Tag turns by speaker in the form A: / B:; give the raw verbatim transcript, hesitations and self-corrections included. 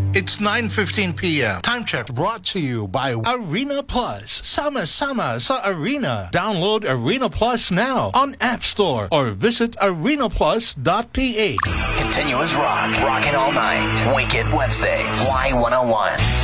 A: It's nine fifteen p m Time check brought to you by Arena Plus. Sama-sama sa Arena. Download Arena Plus now on App Store or visit arena plus dot p h.
B: Continuous rock, rocking all night. Wicked Wednesday, Y one oh one.